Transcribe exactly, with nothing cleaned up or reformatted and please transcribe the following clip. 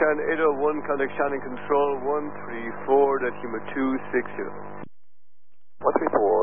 Scan eight oh one, contact Shannon Control one three four, that humor two six zero. one three four,